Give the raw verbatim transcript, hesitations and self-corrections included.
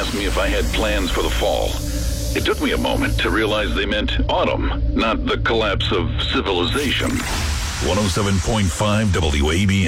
asked me if I had plans for the fall. It took me a moment to realize they meant autumn, not the collapse of civilization. one oh seven point five W A B